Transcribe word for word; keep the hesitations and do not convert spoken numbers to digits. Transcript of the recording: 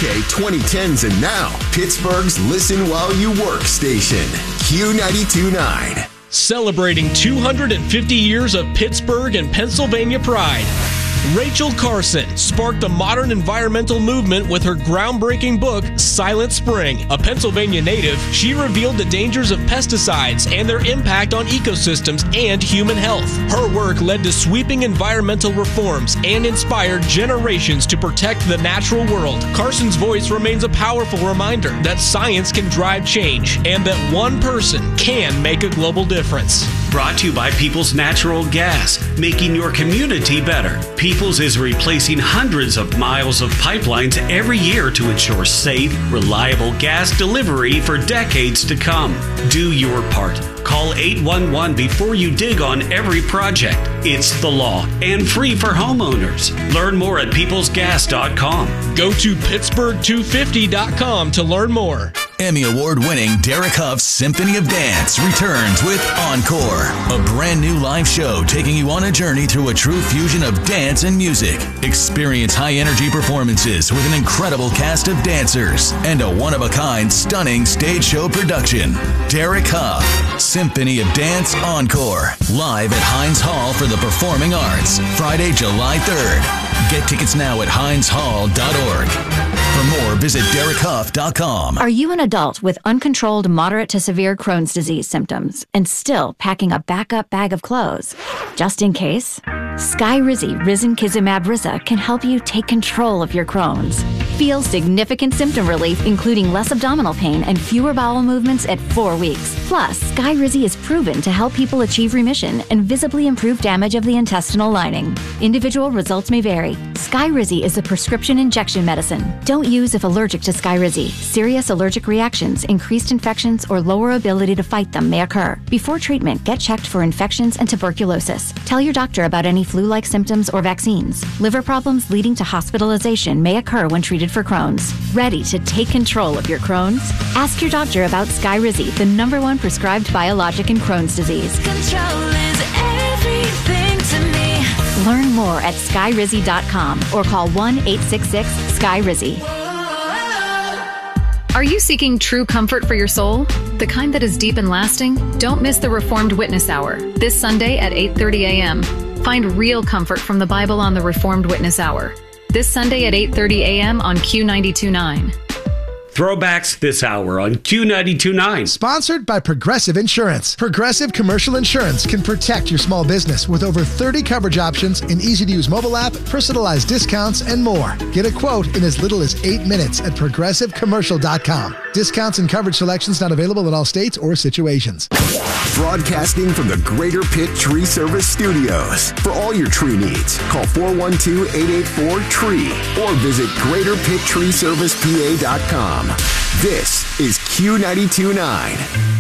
K twenty tens and now, Pittsburgh's Listen While You Work station, Q ninety-two point nine. Celebrating two hundred fifty years of Pittsburgh and Pennsylvania pride, Rachel Carson sparked a modern environmental movement with her groundbreaking book, Silent Spring. A Pennsylvania native, she revealed the dangers of pesticides and their impact on ecosystems and human health. Her work led to sweeping environmental reforms and inspired generations to protect the natural world. Carson's voice remains a powerful reminder that science can drive change and that one person can make a global difference. Brought to you by Peoples Natural Gas, making your community better. Peoples is replacing hundreds of miles of pipelines every year to ensure safe, reliable gas delivery for decades to come. Do your part. Call eight one one before you dig on every project. It's the law and free for homeowners. Learn more at peoples gas dot com. Go to pittsburgh two fifty dot com to learn more. Emmy Award-winning Derek Huff's Symphony of Dance returns with Encore, a brand new live show taking you on a journey through a true fusion of dance and music. Experience high-energy performances with an incredible cast of dancers and a one-of-a-kind, stunning stage show production. Derek Huff, Symphony of Dance Encore, live at Heinz Hall for the Performing Arts, Friday, July third. Get tickets now at heinz hall dot org. For more, visit derek huff dot com. Are you an adult with uncontrolled moderate to severe Crohn's disease symptoms and still packing a backup bag of clothes? Just in case, Skyrizi Risankizumab Riza can help you take control of your Crohn's. Feel significant symptom relief, including less abdominal pain and fewer bowel movements at four weeks. Plus, Skyrizi is proven to help people achieve remission and visibly improve damage of the intestinal lining. Individual results may vary. Skyrizi is a prescription injection medicine. Don't use if allergic to Skyrizi. Serious allergic reactions, increased infections, or lower ability to fight them may occur. Before treatment, get checked for infections and tuberculosis. Tell your doctor about any flu-like symptoms or vaccines. Liver problems leading to hospitalization may occur when treated for Crohn's. Ready to take control of your Crohn's? Ask your doctor about Skyrizi, the number one prescribed biologic in Crohn's disease. Control is everything to me. Learn more at skyrizi dot com or call one eight six six skyrizi. Are you seeking true comfort for your soul? The kind that is deep and lasting? Don't miss the Reformed Witness Hour this Sunday at eight thirty a.m. Find real comfort from the Bible on the Reformed Witness Hour this Sunday at eight thirty a.m. on Q ninety-two point nine. Throwbacks this hour on Q ninety-two point nine. Sponsored by Progressive Insurance. Progressive Commercial Insurance can protect your small business with over thirty coverage options, an easy-to-use mobile app, personalized discounts, and more. Get a quote in as little as eight minutes at progressive commercial dot com. Discounts and coverage selections not available in all states or situations. Broadcasting from the Greater Pitt Tree Service Studios. For all your tree needs, call four one two, eight eight four, T R E E or visit greater pitt tree service p a dot com. This is Q ninety-two point nine.